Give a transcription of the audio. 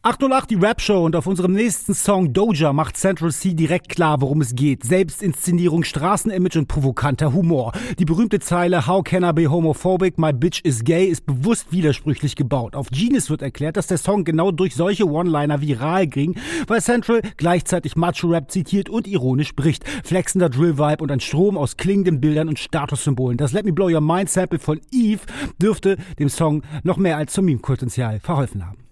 808, die Rap-Show, und auf unserem nächsten Song Doja macht Central C direkt klar, worum es geht. Selbstinszenierung, Straßenimage und provokanter Humor. Die berühmte Zeile How can I be homophobic, my bitch is gay ist bewusst widersprüchlich gebaut. Auf Genius wird erklärt, dass der Song genau durch solche One-Liner viral ging, weil Central gleichzeitig Macho-Rap zitiert und ironisch spricht. Flexender Drill-Vibe und ein Strom aus klingenden Bildern und Statussymbolen. Das Let Me Blow Your Mind Sample von Eve dürfte dem Song noch mehr als zum Meme-Potenzial verholfen haben.